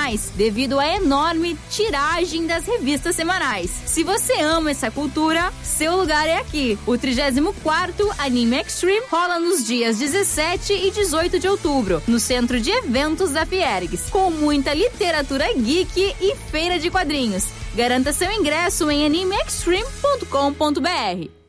mais devido à enorme tiragem das revistas semanais. Se você ama essa cultura, seu lugar é aqui. O 34º Anime Extreme rola nos dias 17 e 18 de outubro, no centro de eventos da Fiergs, com muita literatura geek e feira de quadrinhos. Garanta seu ingresso em animeextreme.com.br.